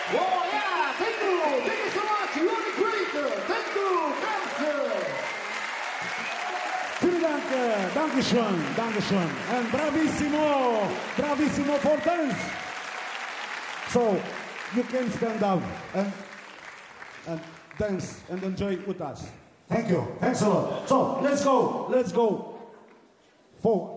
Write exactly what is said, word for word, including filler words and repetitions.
Oh yeah, thank you, thank you so much. You are great. Thank you, thanks. Vielen Dank, Dankeschön, Dankeschön. And bravissimo, bravissimo for dance. So, you can stand up and, and dance and enjoy with us. Thank you, thanks a lot. So, let's go, let's go. Forward.